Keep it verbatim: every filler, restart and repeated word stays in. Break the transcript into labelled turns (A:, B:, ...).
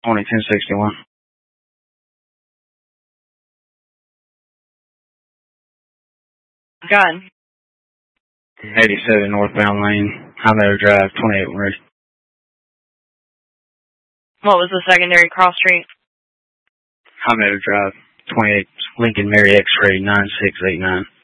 A: twenty ten sixty-one.
B: Gun.
A: eighty-seven northbound lane, High Meadow Drive, twenty-eight Marie.
B: What was the secondary cross street?
A: High Meadow Drive, twenty-eight Lincoln Mary X-ray nine six eight nine.